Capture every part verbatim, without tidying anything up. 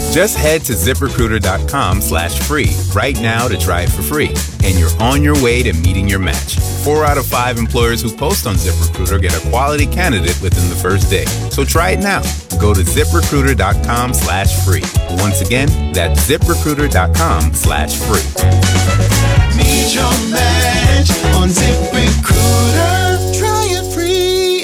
Just head to ZipRecruiter.com slash free right now to try it for free. And you're on your way to meeting your match. Four out of five employers who post on ZipRecruiter get a quality candidate within the first day. So try it now. Go to ZipRecruiter.com slash free. Once again, that's ZipRecruiter.com slash free. Meet your match on ZipRecruiter. Try it free.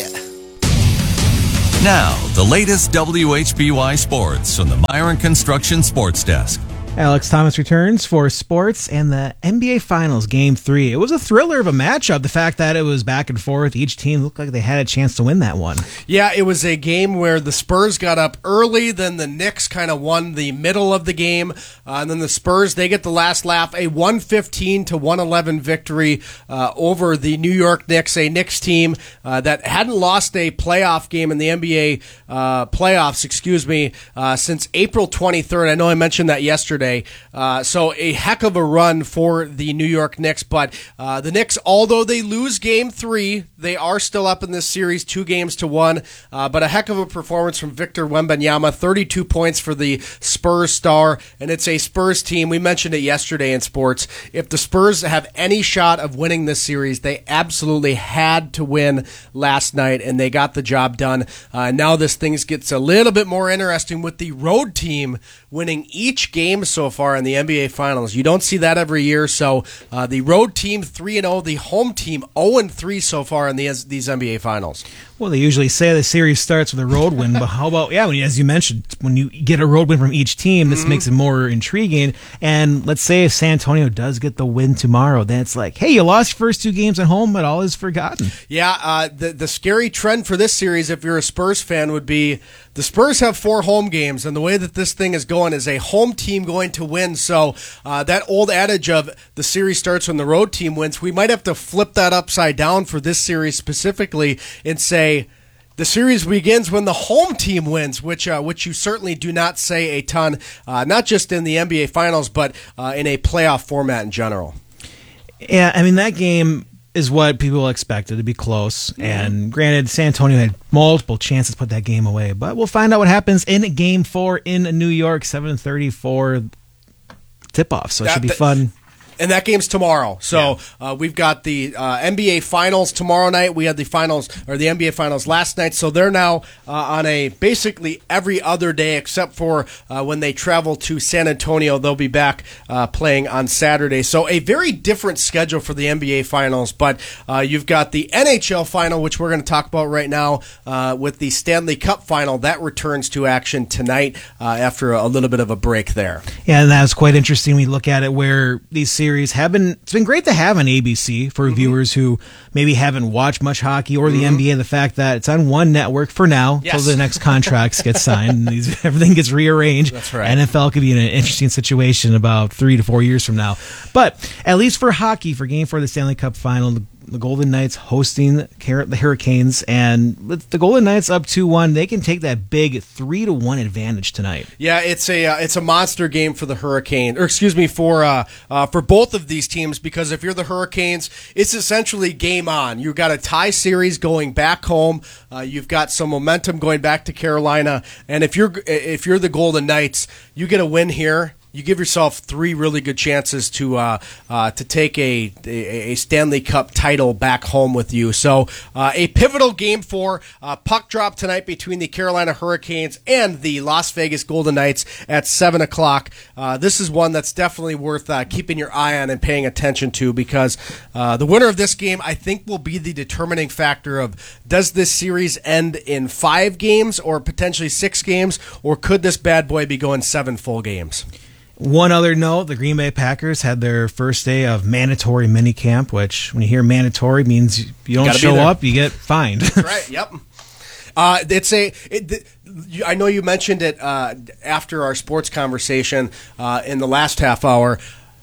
Now, the latest W H B Y Sports from the Myron Construction Sports Desk. Alex Thomas returns for sports and the N B A Finals Game three. It was a thriller of a matchup. The fact that it was back and forth, each team looked like they had a chance to win that one. Yeah, it was a game where the Spurs got up early, then the Knicks kind of won the middle of the game, uh, and then the Spurs, they get the last laugh, a one fifteen to one eleven victory uh, over the New York Knicks, a Knicks team uh, that hadn't lost a playoff game in the N B A uh, playoffs, excuse me, uh, since April twenty-third. I know I mentioned that yesterday. Uh, so a heck of a run for the New York Knicks, but uh, the Knicks, although they lose game three, they are still up in this series, two games to one, uh, but a heck of a performance from Victor Wembanyama, thirty-two points for the Spurs star, and it's a Spurs team. We mentioned it yesterday in sports. If the Spurs have any shot of winning this series, they absolutely had to win last night, and they got the job done. Uh, now this thing gets a little bit more interesting with the road team winning each game so far in the N B A Finals. You don't see that every year, so uh, the road team three and oh, the home team oh and three so far in the, these N B A Finals. Well, they usually say the series starts with a road win, but how about, yeah, when, as you mentioned, when you get a road win from each team, this mm-hmm. makes it more intriguing. And let's say if San Antonio does get the win tomorrow, then it's like, hey, you lost your first two games at home, but all is forgotten. Yeah, uh, the, the scary trend for this series, if you're a Spurs fan, would be the Spurs have four home games, and the way that this thing is going is a home team going to win. So uh, that old adage of the series starts when the road team wins, we might have to flip that upside down for this series specifically and say, the series begins when the home team wins, which uh, which you certainly do not say a ton, uh, not just in the N B A Finals, but uh, in a playoff format in general. Yeah, I mean, that game is what people expected to be close. Mm-hmm. And granted, San Antonio had multiple chances to put that game away. But we'll find out what happens in Game four in New York, seven thirty for tip-off. So it that, should be that, fun. And that game's tomorrow. So yeah. uh, we've got the uh, N B A Finals tomorrow night. We had the finals or the N B A Finals last night. So they're now uh, on a basically every other day except for uh, when they travel to San Antonio. They'll be back uh, playing on Saturday. So a very different schedule for the N B A Finals. But uh, you've got the N H L Final, which we're going to talk about right now, uh, with the Stanley Cup Final. That returns to action tonight uh, after a little bit of a break there. Yeah, and that was quite interesting when you look at it where these series have been, it's been great to have on A B C for mm-hmm. viewers who maybe haven't watched much hockey or the mm-hmm. N B A. The fact that it's on one network for now until yes. the next contracts get signed and these, everything gets rearranged. That's right. N F L could be in an interesting situation about three to four years from now. But at least for hockey, for Game four of the Stanley Cup Final, the The Golden Knights hosting the Hurricanes, and with the Golden Knights up two one, they can take that big three to one advantage tonight. Yeah, it's a uh, it's a monster game for the Hurricanes, or excuse me, for uh, uh, for both of these teams, because if you're the Hurricanes, it's essentially game on. You've got a tie series going back home. Uh, you've got some momentum going back to Carolina, and if you're if you're the Golden Knights, you get a win here. You give yourself three really good chances to uh, uh, to take a, a a Stanley Cup title back home with you. So uh, a pivotal game for uh, puck drop tonight between the Carolina Hurricanes and the Las Vegas Golden Knights at seven o'clock. Uh, this is one that's definitely worth uh, keeping your eye on and paying attention to, because uh, the winner of this game, I think, will be the determining factor of, does this series end in five games or potentially six games, or could this bad boy be going seven full games? One other note, the Green Bay Packers had their first day of mandatory minicamp, which when you hear mandatory means you don't Gotta show up, you get fined. That's right, yep. Uh, it's a. It, I know you mentioned it uh, after our sports conversation uh, in the last half hour.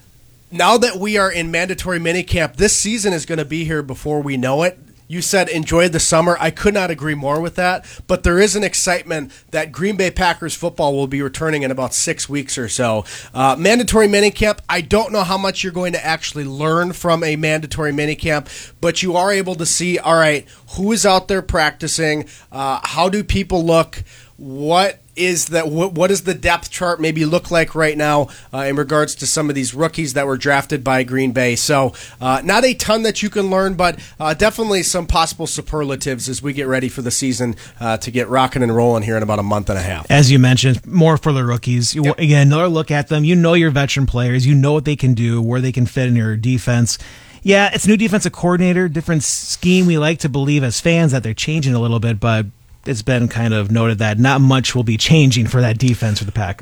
Now that we are in mandatory minicamp, this season is going to be here before we know it. You said enjoy the summer. I could not agree more with that. But there is an excitement that Green Bay Packers football will be returning in about six weeks or so. Uh, mandatory minicamp, I don't know how much you're going to actually learn from a mandatory minicamp, but you are able to see, all right, who is out there practicing? Uh, how do people look? What is that what, what does the depth chart maybe look like right now uh, in regards to some of these rookies that were drafted by Green Bay? So uh, not a ton that you can learn, but uh, definitely some possible superlatives as we get ready for the season uh, to get rocking and rolling here in about a month and a half. As you mentioned, more for the rookies. You, Yep. Again, another look at them. You know your veteran players. You know what they can do, where they can fit in your defense. Yeah, it's a new defensive coordinator, different scheme. We like to believe as fans that they're changing a little bit, but it's been kind of noted that not much will be changing for that defense for the Packers.